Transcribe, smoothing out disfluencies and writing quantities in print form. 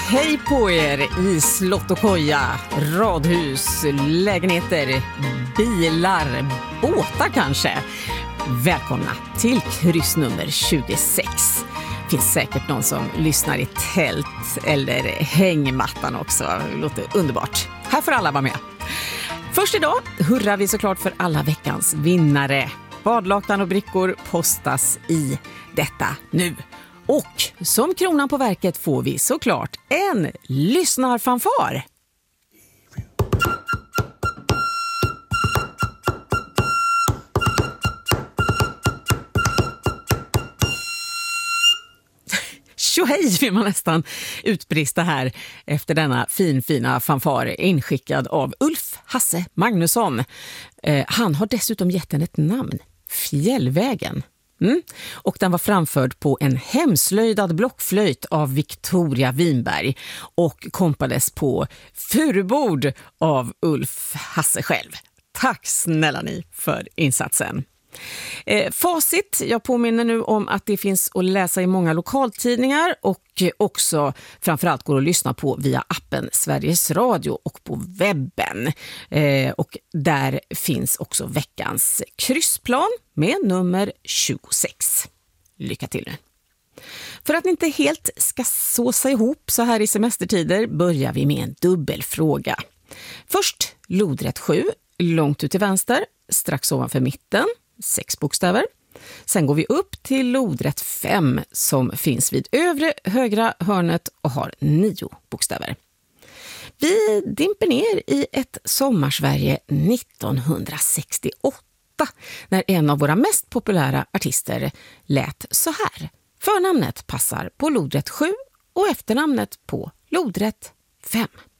Hej på er i slott och koja, radhus, lägenheter, bilar, båtar kanske. Välkomna till kryssnummer 26. Finns säkert någon som lyssnar i tält eller hängmattan också. Det låter underbart. Här får alla vara med. Först idag hurrar vi såklart för alla veckans vinnare. Badlakan och brickor postas i detta nu. Och som kronan på verket får vi såklart en lyssnarfanfar. Tjohej vill man nästan utbrista här efter denna fina fanfar inskickad av Ulf Hasse Magnusson. Han har dessutom gett den ett namn, Fjällvägen. Och den var framförd på en hemslöjdad blockflöjt av Victoria Winberg och kompades på furubord av Ulf Hasse själv. Tack snälla ni för insatsen. Facit, jag påminner nu om att det finns att läsa i många lokaltidningar och också framförallt går att lyssna på via appen Sveriges Radio och på webben. Och där finns också veckans kryssplan med nummer 26. Lycka till nu! För att inte helt ska såsa ihop så här i semestertider börjar vi med en dubbelfråga. Först lodrätt 7, långt ut till vänster, strax ovanför mitten. 6 bokstäver. Sen går vi upp till lodrätt 5 som finns vid övre högra hörnet och har 9 bokstäver. Vi dimper ner i ett sommarsverige 1968 när en av våra mest populära artister lät så här. Förnamnet passar på lodrätt 7 och efternamnet på lodrätt 5.